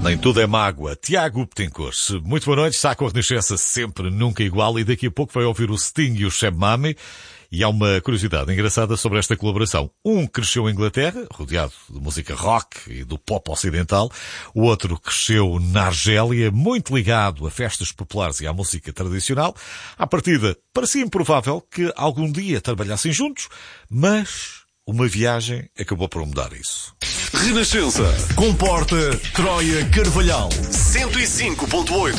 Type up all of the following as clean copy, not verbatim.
Nem tudo é mágoa. Tiago Betancourt. Muito boa noite. Está com a Renascença sempre, nunca igual. E daqui a pouco vai ouvir o Sting e o Cheb Mami. E há uma curiosidade engraçada sobre esta colaboração. Um cresceu em Inglaterra, rodeado de música rock e do pop ocidental. O outro cresceu na Argélia, muito ligado a festas populares e à música tradicional. À partida, parecia improvável que algum dia trabalhassem juntos, mas uma viagem acabou por mudar isso. Renascença. Comporta Troia Carvalhal. 105.8.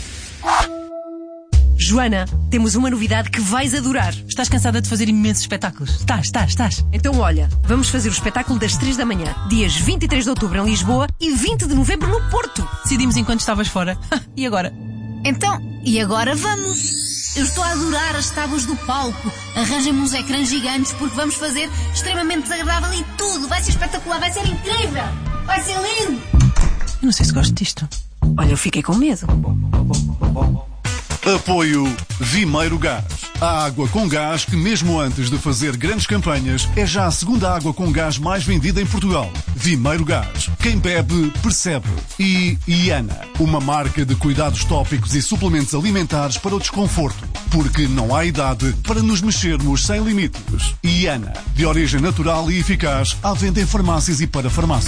Joana, temos uma novidade que vais adorar. Estás cansada de fazer imensos espetáculos? Estás. Então olha, vamos fazer o espetáculo das 3 da manhã, dias 23 de outubro em Lisboa e 20 de novembro no Porto. Decidimos enquanto estavas fora. E agora? Então, e agora vamos? Eu estou a adorar as tábuas do palco. Arranjem-me uns ecrãs gigantes porque vamos fazer extremamente desagradável e tudo. Vai ser espetacular, vai ser incrível. Vai ser lindo. Eu não sei se gosto disto. Olha, eu fiquei com medo. Apoio Vimeiro Gás. A água com gás que, mesmo antes de fazer grandes campanhas, é já a segunda água com gás mais vendida em Portugal. Vimeiro Gás. Quem bebe, percebe. E Iana, uma marca de cuidados tópicos e suplementos alimentares para o desconforto. Porque não há idade para nos mexermos sem limites. Iana, de origem natural e eficaz, à venda em farmácias e para farmácias.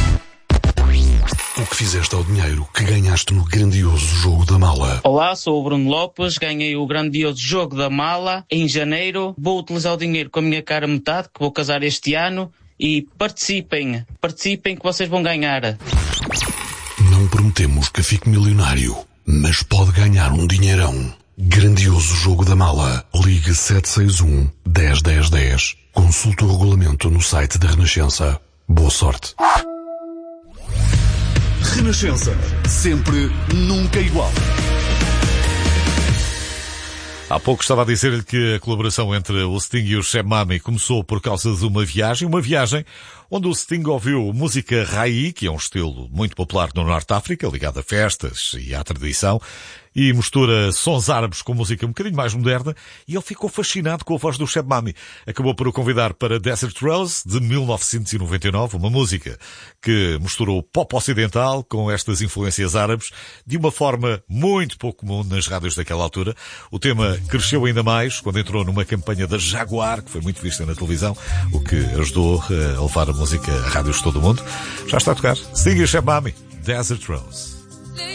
O que fizeste ao dinheiro que ganhaste no grandioso jogo da mala? Olá, sou o Bruno Lopes, ganhei o grandioso jogo da mala em janeiro. Vou utilizar o dinheiro com a minha cara metade, que vou casar este ano. E participem que vocês vão ganhar. Não prometemos que fique milionário, mas pode ganhar um dinheirão. Grandioso jogo da mala. Ligue 761 10 10 10. Consulte o regulamento no site da Renascença. Boa sorte. Renascença. Sempre, nunca igual. Há pouco estava a dizer-lhe que a colaboração entre o Sting e o Cheb Mami começou por causa de uma viagem onde o Sting ouviu música Rai, que é um estilo muito popular no Norte de África, ligado a festas e à tradição, e mistura sons árabes com música um bocadinho mais moderna, e ele ficou fascinado com a voz do Cheb Mami. Acabou por o convidar para Desert Rose, de 1999, uma música que misturou pop ocidental com estas influências árabes, de uma forma muito pouco comum nas rádios daquela altura. O tema cresceu ainda mais quando entrou numa campanha da Jaguar, que foi muito vista na televisão, o que ajudou a levar a música a rádios de todo o mundo. Já está a tocar Sting e o Cheb Mami, Desert Rose.